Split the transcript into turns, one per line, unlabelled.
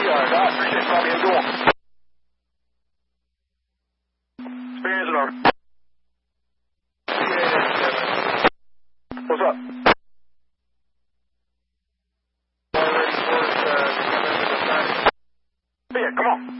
I appreciate it, Bobby. Have a good one. Experience it over. What's up? Yeah, come on.